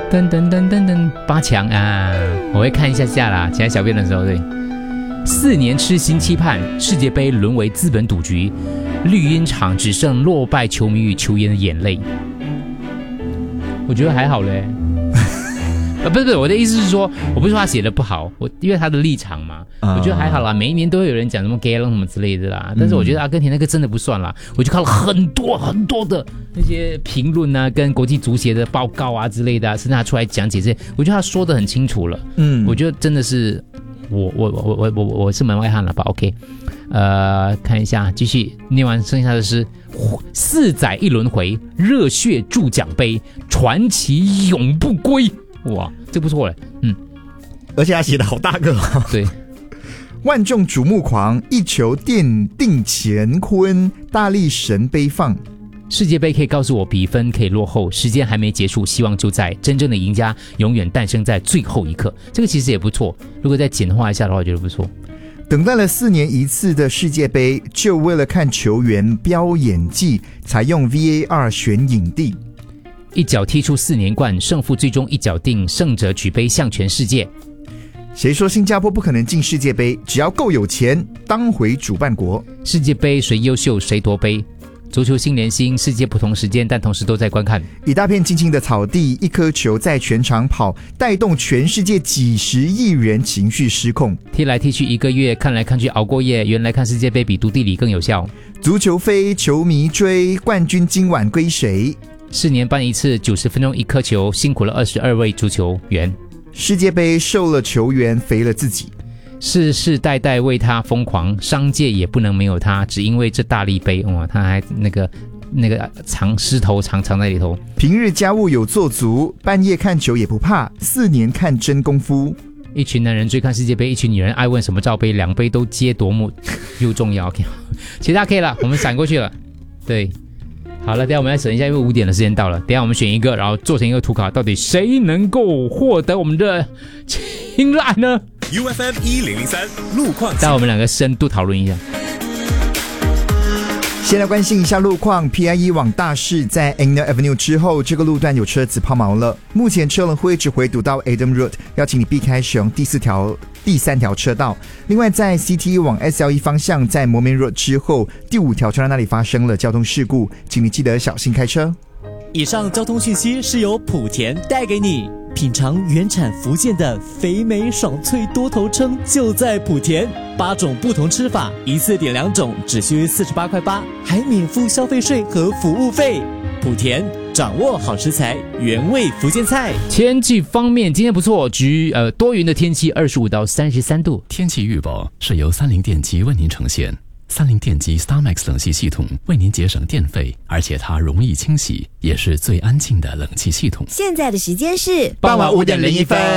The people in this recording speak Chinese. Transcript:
噔噔噔噔噔，八强啊，我会看一下下啦，起来小便的时候，对。4年痴心期盼，世界杯沦为资本赌局，绿茵场只剩落败球迷与球员的眼泪。我觉得还好嘞。不是，我的意思是说，我不是说他写的不好，因为他的立场嘛，我觉得还好啦。每一年都会有人讲什么 gay 什么之类的啦，但是我觉得阿根廷那个真的不算啦。我就看了很多的那些评论啊，跟国际足协的报告啊之类的啊，甚至他出来讲解这些，我觉得他说的很清楚了。我觉得真的是我是门外汉了吧 ？OK， 看一下，继续念完剩下的是4载一轮回，热血铸奖杯，传奇永不归。哇，这不错嘞， 而且他写的好大个哦。 对， 万众瞩目狂，一球奠定乾坤，大力神杯放。 世界杯可以告诉我比分可以落后，时间还没结束，希望就在，真正的赢家永远诞生在最后一刻。这个其实也不错，如果再简化一下的话，我觉得不错。 等待了4年一次的世界杯，就为了看球员飙演技，才用 VAR 选影帝。 一脚踢出4连冠，胜负最终一脚定，胜者举杯向全世界。 谁说新加坡不可能进世界杯？只要够有钱，当回主办国。 世界杯谁优秀谁夺杯。足球新联星，世界不同时间，但同时都在观看。 一大片静静的草地，一颗球在全场跑，带动全世界几十亿人情绪失控。 踢来踢去1个月，看来看去熬过夜，原来看世界杯比读地理更有效。 足球飞，球迷追，冠军今晚归谁 ？4年办一次，90分钟一颗球，辛苦了22位足球员。 世界杯瘦了球员，肥了自己。 世世代代为他疯狂，商界也不能没有他，只因为这大力杯，哇，他还那个藏狮头藏在里头。 平日家务有做足，半夜看球也不怕，4年看真功夫。 一群男人追看世界杯，一群女人爱问什么罩杯，两杯都接夺目又重要。OK， 其他可以了，我们闪过去了。对。好了，等一下我们来省一下，因为5点的时间到了。等一下我们选一个，然后做成一个图卡，到底谁能够获得我们的青睐呢 ？UFM 1003路况， 带我们两个深度讨论一下。 先来关心一下路况 ，PIE 往大市在 Angel Avenue 之后，这个路段有车子抛锚了，目前车龙会一直回堵到 Adam Road， 要请你避开使用第3条车道。另外，在 CTE 往 SLE 方向，在摩门 Road 之后，第5条车道那里发生了交通事故，请你记得小心开车。 以上交通讯息是由莆田带给你。品尝原产福建的肥美爽脆多头称就在莆田，8种不同吃法，一次点2种，只需48块8，还免付消费税和服务费。莆田掌握好食材，原味福建菜。 天气方面，今天不错，多云的天气，25到33度。 天气预报是由30电机为您呈现。30电机 StarMax 冷气系统为您节省电费，而且它容易清洗，也是最安静的冷气系统。 现在的时间是傍晚5点01分。